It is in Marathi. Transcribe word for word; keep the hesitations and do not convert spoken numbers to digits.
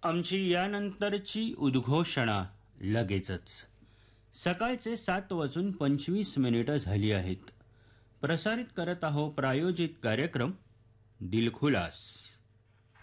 आमची यानंतरची उद्घोषणा लगेचच. सकाळचे सात वाजून पंचवीस मिनिटं झाली आहेत. प्रसारित करत आहो प्रायोजित कार्यक्रम दिलखुलास.